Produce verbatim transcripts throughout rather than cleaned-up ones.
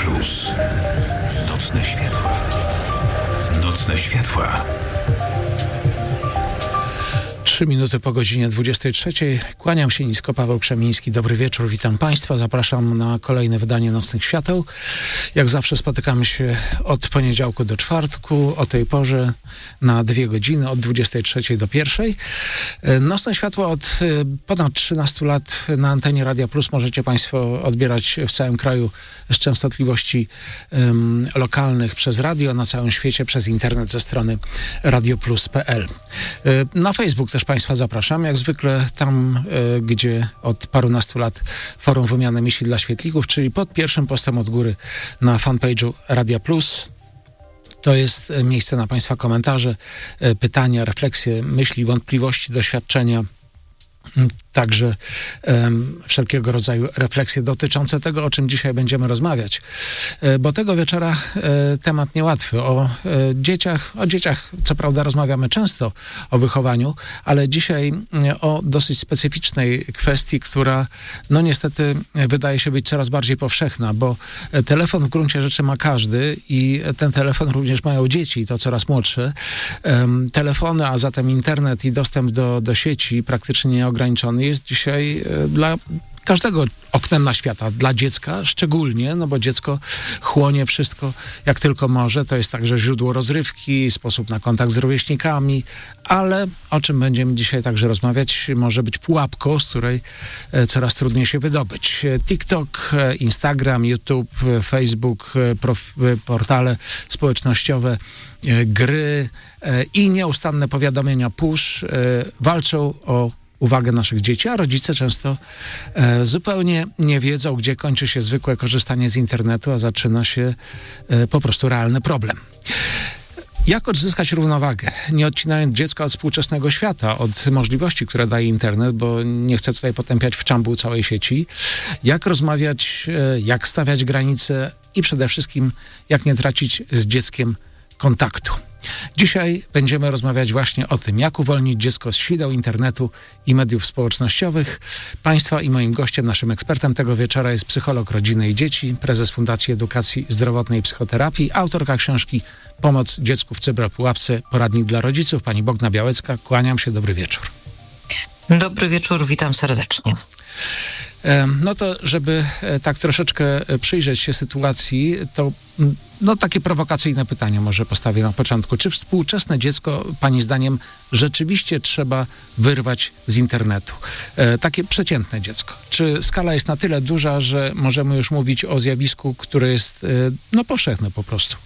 Plus. Nocne światła. Nocne światła. Trzy minuty po godzinie dwudziestej trzeciej. Kłaniam się nisko, Paweł Krzemiński. Dobry wieczór, witam Państwa. Zapraszam na kolejne wydanie Nocnych Świateł. Jak zawsze spotykamy się od poniedziałku do czwartku, o tej porze na dwie godziny, od dwudziestej trzeciej do pierwszej. Nocne Światła od ponad trzynastu lat na antenie Radia Plus możecie Państwo odbierać w całym kraju z częstotliwości um, lokalnych przez radio, na całym świecie przez internet ze strony radioplus kropka pe el. Na Facebook też Państwa zapraszam, jak zwykle tam, y, gdzie od parunastu lat Forum Wymiany Myśli dla Świetlików, czyli pod pierwszym postem od góry na fanpage'u Radia Plus. To jest miejsce na Państwa komentarze, y, pytania, refleksje, myśli, wątpliwości, doświadczenia, także um, wszelkiego rodzaju refleksje dotyczące tego, o czym dzisiaj będziemy rozmawiać. E, bo tego wieczora e, temat niełatwy. O e, dzieciach, o dzieciach co prawda rozmawiamy często, o wychowaniu, ale dzisiaj e, o dosyć specyficznej kwestii, która no niestety wydaje się być coraz bardziej powszechna, bo e, telefon w gruncie rzeczy ma każdy i ten telefon również mają dzieci, to coraz młodsze. E, telefony, a zatem internet i dostęp do, do sieci praktycznie nieograniczony jest dzisiaj dla każdego oknem na świata, dla dziecka szczególnie, no bo dziecko chłonie wszystko jak tylko może. To jest także źródło rozrywki, sposób na kontakt z rówieśnikami, ale o czym będziemy dzisiaj także rozmawiać, może być pułapką, z której coraz trudniej się wydobyć. TikTok, Instagram, YouTube, Facebook, prof- portale społecznościowe, gry i nieustanne powiadomienia push walczą o uwagę naszych dzieci, a rodzice często e, zupełnie nie wiedzą, gdzie kończy się zwykłe korzystanie z internetu, a zaczyna się e, po prostu realny problem. Jak odzyskać równowagę, nie odcinając dziecka od współczesnego świata, od możliwości, które daje internet, bo nie chcę tutaj potępiać w czambuł całej sieci. Jak rozmawiać, e, jak stawiać granice i przede wszystkim, jak nie tracić z dzieckiem kontaktu. Dzisiaj będziemy rozmawiać właśnie o tym, jak uwolnić dziecko z sideł internetu i mediów społecznościowych. Państwa i moim gościem, naszym ekspertem tego wieczora jest psycholog rodziny i dzieci, prezes Fundacji Edukacji Zdrowotnej i Psychoterapii, autorka książki Pomoc dziecku w cyberpułapce, poradnik dla rodziców, pani Bogna Białecka. Kłaniam się, dobry wieczór. Dobry wieczór, witam serdecznie. No to, żeby tak troszeczkę przyjrzeć się sytuacji, to no takie prowokacyjne pytanie może postawię na początku. Czy współczesne dziecko, pani zdaniem, rzeczywiście trzeba wyrwać z internetu? E, takie przeciętne dziecko. Czy skala jest na tyle duża, że możemy już mówić o zjawisku, które jest e, no powszechne po prostu?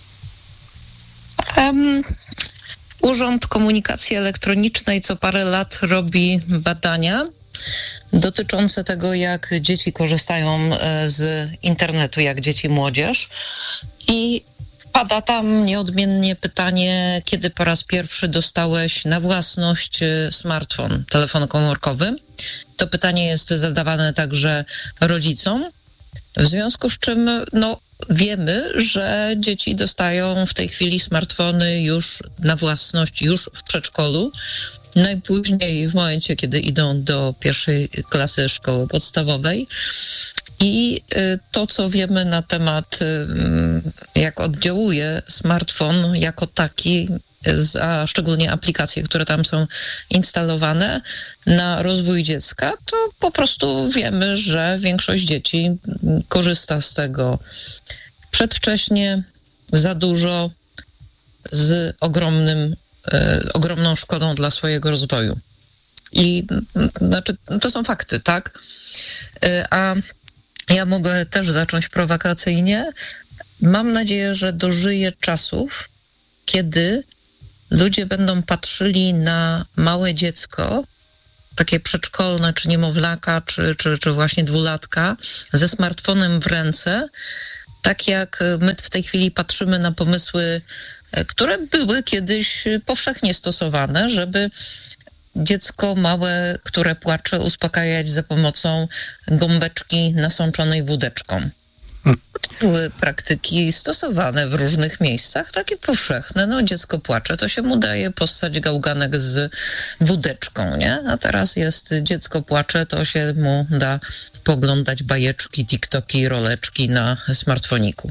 Um, Urząd Komunikacji Elektronicznej co parę lat robi badania dotyczące tego, jak dzieci korzystają z internetu, jak dzieci, młodzież. I pada tam nieodmiennie pytanie, kiedy po raz pierwszy dostałeś na własność smartfon, telefon komórkowy. To pytanie jest zadawane także rodzicom, w związku z czym no, wiemy, że dzieci dostają w tej chwili smartfony już na własność, już w przedszkolu. Najpóźniej w momencie, kiedy idą do pierwszej klasy szkoły podstawowej. I to, co wiemy na temat, jak oddziałuje smartfon jako taki, a szczególnie aplikacje, które tam są instalowane na rozwój dziecka, to po prostu wiemy, że większość dzieci korzysta z tego przedwcześnie, za dużo, z ogromnym ogromną szkodą dla swojego rozwoju. I znaczy, to są fakty, tak? A ja mogę też zacząć prowokacyjnie. Mam nadzieję, że dożyję czasów, kiedy ludzie będą patrzyli na małe dziecko, takie przedszkolne, czy niemowlaka, czy, czy, czy właśnie dwulatka, ze smartfonem w ręce, tak jak my w tej chwili patrzymy na pomysły, które były kiedyś powszechnie stosowane, żeby dziecko małe, które płacze, uspokajać za pomocą gąbeczki nasączonej wódeczką. To były praktyki stosowane w różnych miejscach, takie powszechne. No, dziecko płacze, to się mu daje postać gałganek z wódeczką, nie? A teraz jest dziecko płacze, to się mu da poglądać bajeczki, tiktoki, roleczki na smartfoniku.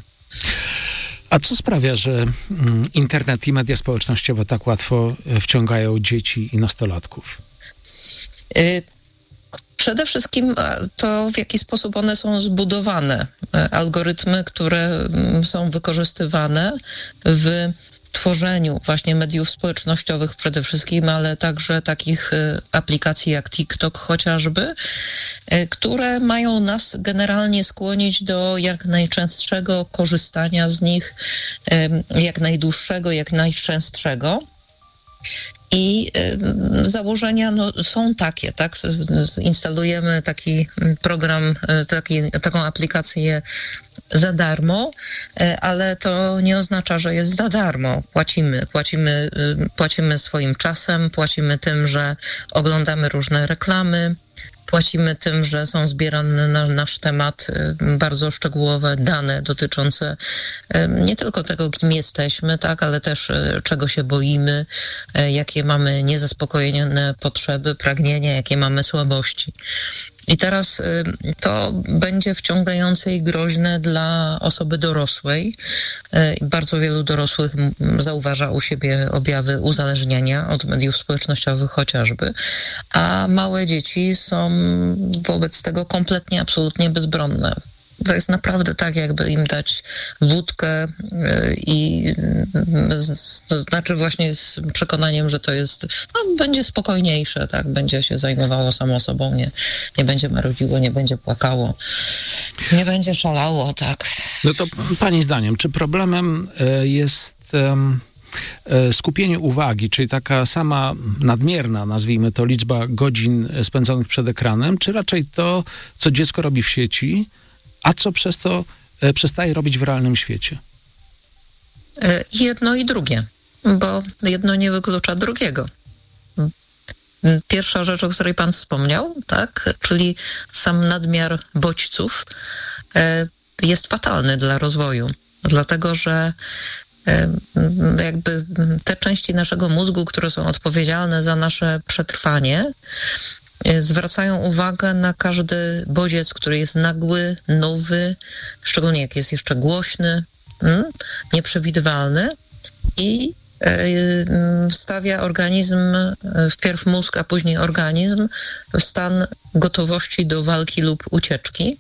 A co sprawia, że internet i media społecznościowe tak łatwo wciągają dzieci i nastolatków? Y- Przede wszystkim to, w jaki sposób one są zbudowane. Algorytmy, które są wykorzystywane w tworzeniu właśnie mediów społecznościowych przede wszystkim, ale także takich aplikacji jak TikTok chociażby, które mają nas generalnie skłonić do jak najczęstszego korzystania z nich, jak najdłuższego, jak najczęstszego. I y, założenia no, są takie, tak? Instalujemy taki program, taki, taką aplikację za darmo, y, ale to nie oznacza, że jest za darmo. Płacimy, płacimy, y, płacimy swoim czasem, płacimy tym, że oglądamy różne reklamy, płacimy tym, że są zbierane na nasz temat bardzo szczegółowe dane dotyczące nie tylko tego, kim jesteśmy, tak, ale też czego się boimy, jakie mamy niezaspokojone potrzeby, pragnienia, jakie mamy słabości. I teraz to będzie wciągające i groźne dla osoby dorosłej. Bardzo wielu dorosłych zauważa u siebie objawy uzależnienia od mediów społecznościowych chociażby, a małe dzieci są wobec tego kompletnie, absolutnie bezbronne. To jest naprawdę tak, jakby im dać wódkę i to znaczy właśnie z przekonaniem, że to jest, no, będzie spokojniejsze, tak, będzie się zajmowało samo sobą, nie, nie będzie marudziło, nie będzie płakało, nie będzie szalało, tak. No to pani zdaniem, czy problemem jest um, skupienie uwagi, czyli taka sama nadmierna, nazwijmy to, liczba godzin spędzonych przed ekranem, czy raczej to, co dziecko robi w sieci, a co przez to e, przestaje robić w realnym świecie? Jedno i drugie, bo jedno nie wyklucza drugiego. Pierwsza rzecz, o której pan wspomniał, tak, czyli sam nadmiar bodźców e, jest fatalny dla rozwoju, dlatego że e, jakby te części naszego mózgu, które są odpowiedzialne za nasze przetrwanie, zwracają uwagę na każdy bodziec, który jest nagły, nowy, szczególnie jak jest jeszcze głośny, hmm, nieprzewidywalny i stawia organizm, wpierw mózg, a później organizm w stan gotowości do walki lub ucieczki.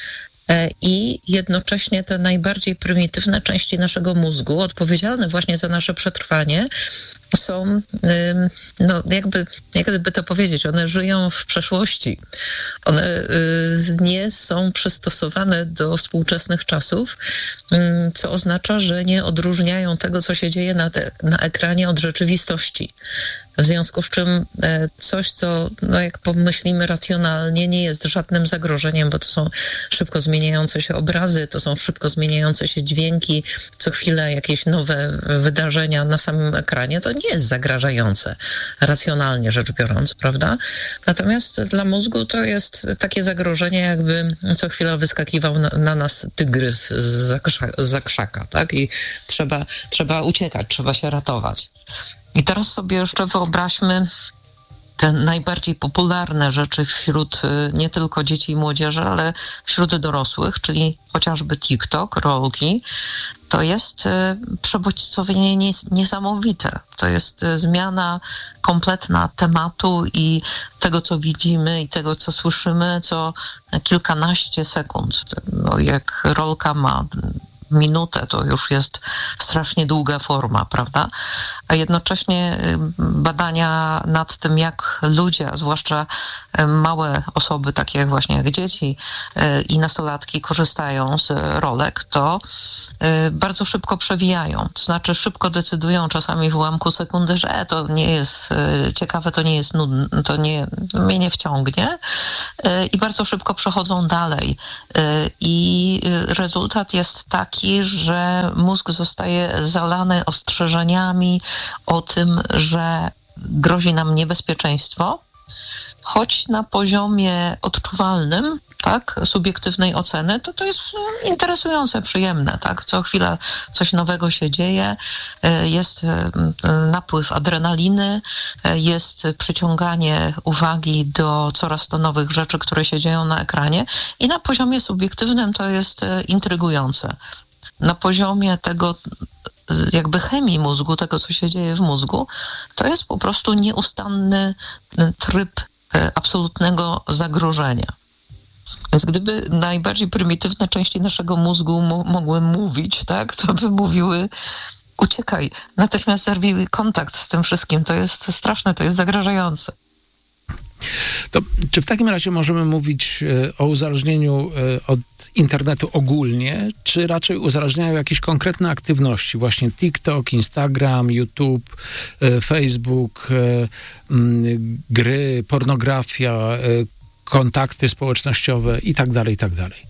I jednocześnie te najbardziej prymitywne części naszego mózgu, odpowiedzialne właśnie za nasze przetrwanie, są, no jakby, jakby to powiedzieć, one żyją w przeszłości. One nie są przystosowane do współczesnych czasów, co oznacza, że nie odróżniają tego, co się dzieje na, te, na ekranie od rzeczywistości. W związku z czym coś, co, no jak pomyślimy racjonalnie, nie jest żadnym zagrożeniem, bo to są szybko zmieniające się obrazy, to są szybko zmieniające się dźwięki, co chwilę jakieś nowe wydarzenia na samym ekranie, to nie jest zagrażające, racjonalnie rzecz biorąc, prawda? Natomiast dla mózgu to jest takie zagrożenie, jakby co chwilę wyskakiwał na, na nas tygrys z zakrzaka, tak? I trzeba, trzeba uciekać, trzeba się ratować. I teraz sobie jeszcze wyobraźmy te najbardziej popularne rzeczy wśród nie tylko dzieci i młodzieży, ale wśród dorosłych, czyli chociażby TikTok, rolki. To jest przebodźcowienie niesamowite. To jest zmiana kompletna tematu i tego, co widzimy i tego, co słyszymy, co kilkanaście sekund. No, jak rolka ma minutę, to już jest strasznie długa forma, prawda? A jednocześnie badania nad tym, jak ludzie, a zwłaszcza małe osoby, takie jak właśnie jak dzieci i nastolatki korzystają z rolek, to bardzo szybko przewijają. To znaczy szybko decydują czasami w ułamku sekundy, że e, to nie jest ciekawe, to nie jest nudne, to nie, mnie nie wciągnie i bardzo szybko przechodzą dalej. I rezultat jest taki, że mózg zostaje zalany ostrzeżeniami o tym, że grozi nam niebezpieczeństwo, choć na poziomie odczuwalnym tak, subiektywnej oceny, to to jest interesujące, przyjemne, tak, co chwila coś nowego się dzieje, jest napływ adrenaliny, jest przyciąganie uwagi do coraz to nowych rzeczy, które się dzieją na ekranie i na poziomie subiektywnym to jest intrygujące. Na poziomie tego jakby chemii mózgu, tego co się dzieje w mózgu, to jest po prostu nieustanny tryb absolutnego zagrożenia. Więc gdyby najbardziej prymitywne części naszego mózgu mo- mogły mówić, tak, to by mówiły: uciekaj, natychmiast zerwij kontakt z tym wszystkim, to jest straszne, to jest zagrażające. To czy w takim razie możemy mówić o uzależnieniu od internetu ogólnie, czy raczej uzależniają jakieś konkretne aktywności, właśnie TikTok, Instagram, YouTube, Facebook, gry, pornografia, kontakty społecznościowe i tak dalej, i tak dalej?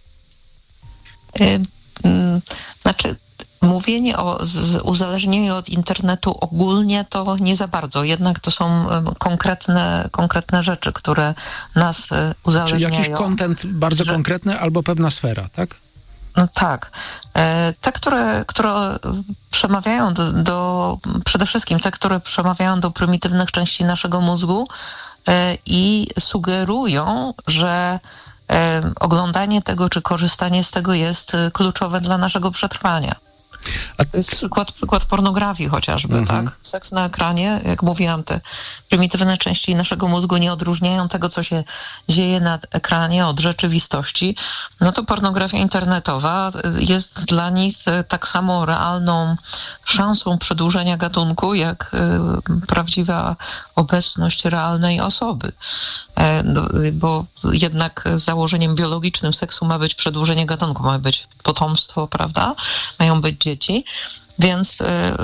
Znaczy, mówienie o z, uzależnieniu od internetu ogólnie to nie za bardzo, jednak to są konkretne, konkretne rzeczy, które nas uzależniają. Czyli jakiś content bardzo że... konkretny albo pewna sfera, tak? No tak. Te, które, które przemawiają do, do, przede wszystkim te, które przemawiają do prymitywnych części naszego mózgu i sugerują, że oglądanie tego czy korzystanie z tego jest kluczowe dla naszego przetrwania. A to jest przykład, przykład pornografii chociażby, mhm. tak? Seks na ekranie, jak mówiłam, te prymitywne części naszego mózgu nie odróżniają tego, co się dzieje na ekranie od rzeczywistości. No to pornografia internetowa jest dla nich tak samo realną szansą przedłużenia gatunku, jak prawdziwa obecność realnej osoby. Bo jednak założeniem biologicznym seksu ma być przedłużenie gatunku, ma być potomstwo, prawda? Mają być dzieci, więc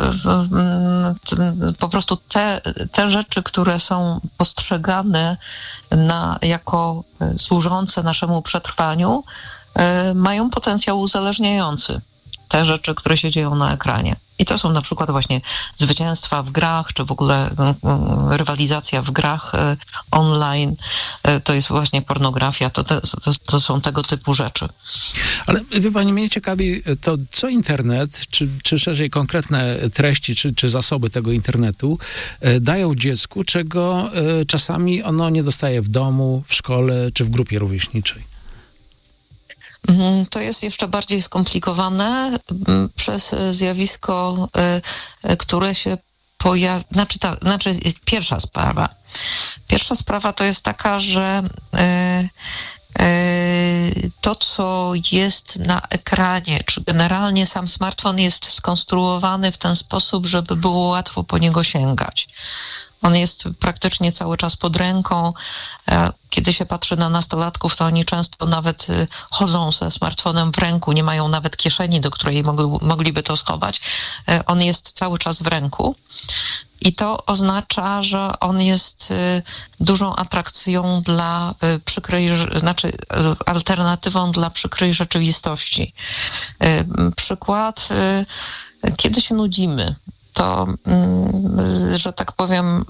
po prostu te, te rzeczy, które są postrzegane na, jako służące naszemu przetrwaniu, mają potencjał uzależniający. Te rzeczy, które się dzieją na ekranie. I to są na przykład właśnie zwycięstwa w grach, czy w ogóle rywalizacja w grach online. To jest właśnie pornografia, to, te, to, to są tego typu rzeczy. Ale wie pani, mnie ciekawi to, co internet, czy, czy szerzej konkretne treści, czy, czy zasoby tego internetu dają dziecku, czego czasami ono nie dostaje w domu, w szkole, czy w grupie rówieśniczej. To jest jeszcze bardziej skomplikowane przez zjawisko, które się pojawia. Znaczy, ta, znaczy pierwsza sprawa. Pierwsza sprawa to jest taka, że to, co jest na ekranie, czy generalnie sam smartfon jest skonstruowany w ten sposób, żeby było łatwo po niego sięgać. On jest praktycznie cały czas pod ręką. Kiedy się patrzy na nastolatków, to oni często nawet chodzą ze smartfonem w ręku, nie mają nawet kieszeni, do której mogliby to schować. On jest cały czas w ręku. I to oznacza, że on jest dużą atrakcją dla przykrej, znaczy alternatywą dla przykrej rzeczywistości. Przykład, kiedy się nudzimy, to, że tak powiem,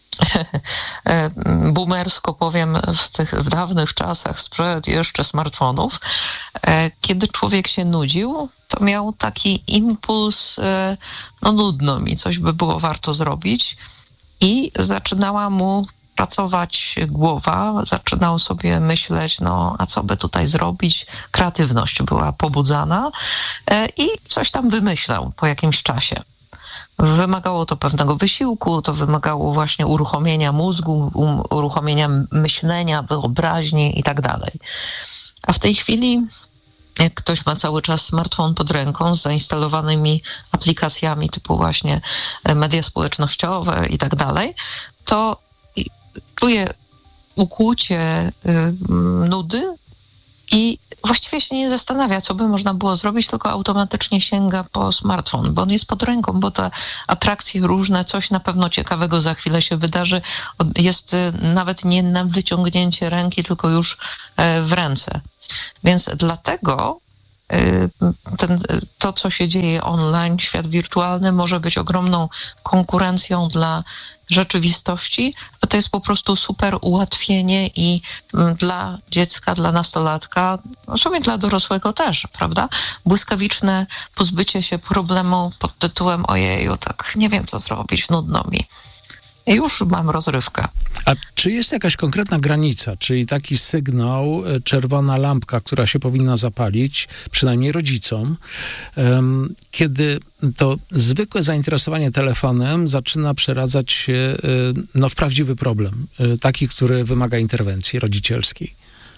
boomersko powiem, w tych w dawnych czasach, sprzed jeszcze smartfonów, kiedy człowiek się nudził, to miał taki impuls, no nudno mi, coś by było warto zrobić i zaczynała mu pracować głowa, zaczynał sobie myśleć, no a co by tutaj zrobić? Kreatywność była pobudzana i coś tam wymyślał po jakimś czasie. Wymagało to pewnego wysiłku, to wymagało właśnie uruchomienia mózgu, um, uruchomienia myślenia, wyobraźni i tak dalej. A w tej chwili, jak ktoś ma cały czas smartfon pod ręką z zainstalowanymi aplikacjami typu właśnie media społecznościowe i tak dalej, to czuje ukłucie y, nudy i właściwie się nie zastanawia, co by można było zrobić, tylko automatycznie sięga po smartfon, bo on jest pod ręką, bo te atrakcje różne, coś na pewno ciekawego za chwilę się wydarzy. Jest nawet nie na wyciągnięcie ręki, tylko już w ręce. Więc dlatego ten, to, co się dzieje online, świat wirtualny może być ogromną konkurencją dla rzeczywistości, to jest po prostu super ułatwienie i dla dziecka, dla nastolatka, w sumie dla dorosłego też, prawda? Błyskawiczne pozbycie się problemu pod tytułem ojeju, tak nie wiem co zrobić, nudno mi. I już mam rozrywkę. A czy jest jakaś konkretna granica, czyli taki sygnał, czerwona lampka, która się powinna zapalić, przynajmniej rodzicom, um, kiedy to zwykłe zainteresowanie telefonem zaczyna przeradzać się no, w prawdziwy problem, taki, który wymaga interwencji rodzicielskiej?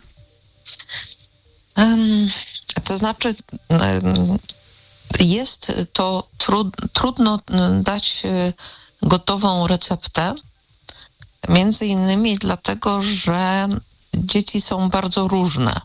Um, to znaczy, um, jest to trud, trudno dać gotową receptę, między innymi dlatego, że dzieci są bardzo różne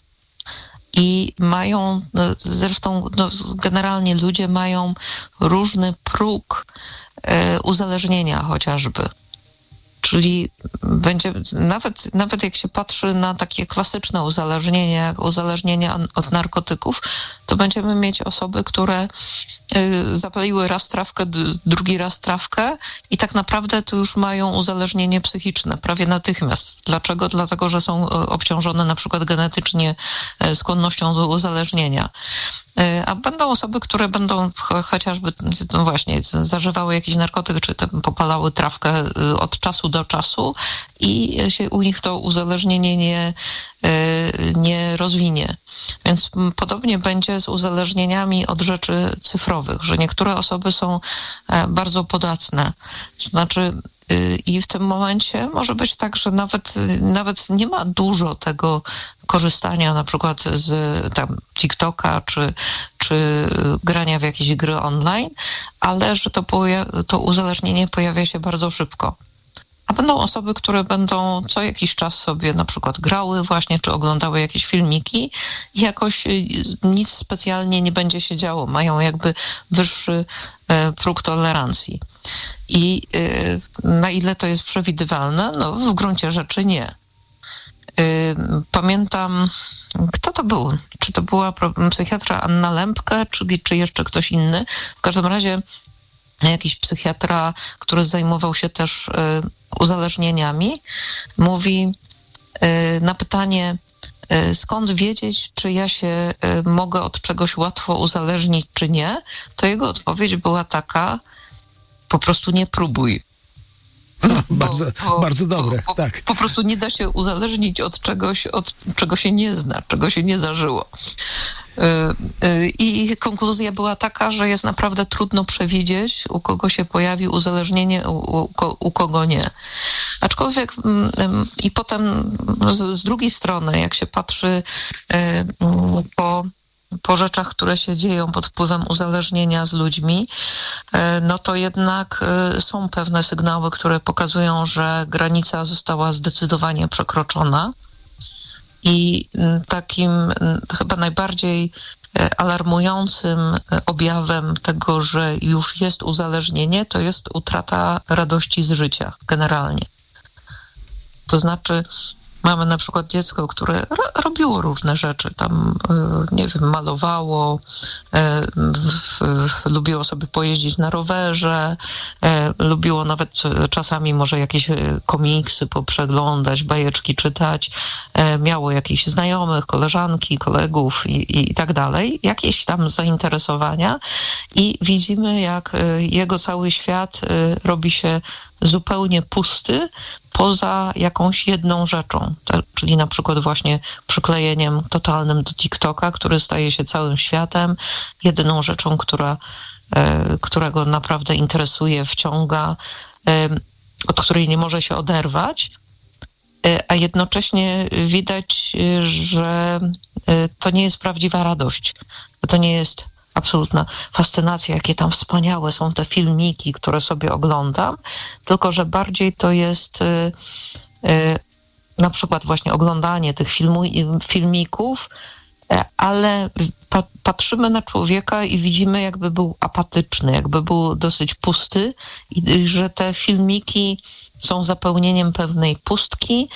i mają, zresztą no, generalnie ludzie mają różny próg e, uzależnienia chociażby. Czyli będzie, nawet, nawet jak się patrzy na takie klasyczne uzależnienia, jak uzależnienia od narkotyków, to będziemy mieć osoby, które y, zapaliły raz trawkę, d- drugi raz trawkę i tak naprawdę to już mają uzależnienie psychiczne prawie natychmiast. Dlaczego? Dlatego, że są obciążone na przykład genetycznie skłonnością do uzależnienia. A będą osoby, które będą ch- chociażby no właśnie zażywały jakiś narkotyk, czy tam popalały trawkę od czasu do czasu i się u nich to uzależnienie nie, nie rozwinie. Więc podobnie będzie z uzależnieniami od rzeczy cyfrowych, że niektóre osoby są bardzo podatne. To znaczy i w tym momencie może być tak, że nawet, nawet nie ma dużo tego korzystania na przykład z tam TikToka czy, czy grania w jakieś gry online, ale że to, poja- to uzależnienie pojawia się bardzo szybko. A będą osoby, które będą co jakiś czas sobie na przykład grały właśnie, czy oglądały jakieś filmiki i jakoś nic specjalnie nie będzie się działo. Mają jakby wyższy e, próg tolerancji. I e, na ile to jest przewidywalne? No w gruncie rzeczy nie. E, pamiętam, kto to był? Czy to była psychiatra Anna Lempke, czy, czy jeszcze ktoś inny? W każdym razie jakiś psychiatra, który zajmował się też y, uzależnieniami, mówi y, na pytanie, y, skąd wiedzieć, czy ja się y, mogę od czegoś łatwo uzależnić, czy nie, to jego odpowiedź była taka, po prostu nie próbuj. No, bardzo, bo, bardzo dobre, bo, tak. Po prostu nie da się uzależnić od czegoś, od czego się nie zna, czego się nie zażyło. I konkluzja była taka, że jest naprawdę trudno przewidzieć, u kogo się pojawi uzależnienie, u, u, u kogo nie. Aczkolwiek i potem z, z drugiej strony, jak się patrzy po po rzeczach, które się dzieją pod wpływem uzależnienia z ludźmi, no to jednak są pewne sygnały, które pokazują, że granica została zdecydowanie przekroczona. I takim chyba najbardziej alarmującym objawem tego, że już jest uzależnienie, to jest utrata radości z życia generalnie. To znaczy mamy na przykład dziecko, które ro- robiło różne rzeczy, tam, y, nie wiem, malowało, y, y, lubiło sobie pojeździć na rowerze, y, lubiło nawet czasami może jakieś komiksy poprzeglądać, bajeczki czytać, y, miało jakichś znajomych, koleżanki, kolegów i, i, i tak dalej, jakieś tam zainteresowania i widzimy, jak y, jego cały świat y, robi się zupełnie pusty, poza jakąś jedną rzeczą, tak, czyli na przykład właśnie przyklejeniem totalnym do TikToka, który staje się całym światem, jedyną rzeczą, która, e, która go naprawdę interesuje, wciąga, e, od której nie może się oderwać, e, a jednocześnie widać, że e, to nie jest prawdziwa radość, to nie jest absolutna fascynacja, jakie tam wspaniałe są te filmiki, które sobie oglądam, tylko że bardziej to jest y, y, na przykład właśnie oglądanie tych filmu, filmików, ale pa, patrzymy na człowieka i widzimy, jakby był apatyczny, jakby był dosyć pusty i że te filmiki są zapełnieniem pewnej pustki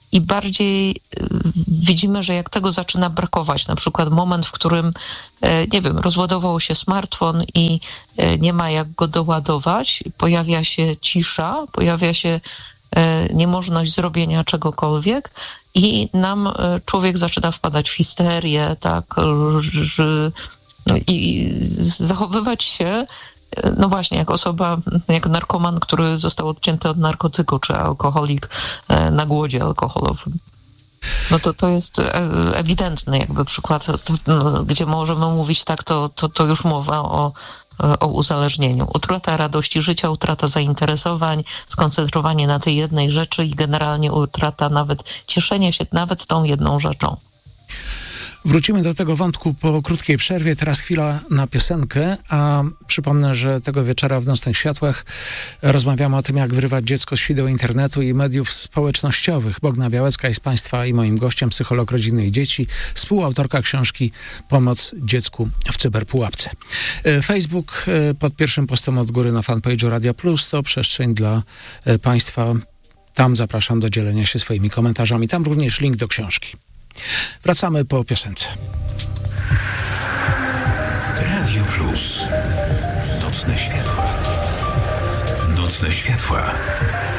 i bardziej widzimy, że jak tego zaczyna brakować, na przykład moment, w którym, nie wiem, rozładował się smartfon i nie ma jak go doładować, pojawia się cisza, pojawia się niemożność zrobienia czegokolwiek i nam człowiek zaczyna wpadać w histerię, tak, że, i zachowywać się, no właśnie, jak osoba, jak narkoman, który został odcięty od narkotyku, czy alkoholik na głodzie alkoholowym. No to to jest ewidentny jakby przykład, gdzie możemy mówić tak, to, to, to już mowa o, o uzależnieniu. Utrata radości życia, utrata zainteresowań, skoncentrowanie na tej jednej rzeczy i generalnie utrata nawet cieszenia się nawet tą jedną rzeczą. Wrócimy do tego wątku po krótkiej przerwie. Teraz chwila na piosenkę, a przypomnę, że tego wieczora w Nocnych Światłach rozmawiamy o tym, jak wyrywać dziecko z sideł internetu i mediów społecznościowych. Bogna Białecka jest Państwa i moim gościem, psycholog rodziny i dzieci, współautorka książki Pomoc dziecku w cyberpułapce. Facebook pod pierwszym postem od góry na fanpage'u Radia Plus to przestrzeń dla Państwa. Tam zapraszam do dzielenia się swoimi komentarzami. Tam również link do książki. Wracamy po piosence. Radio Plus. Nocne światła. Nocne światła.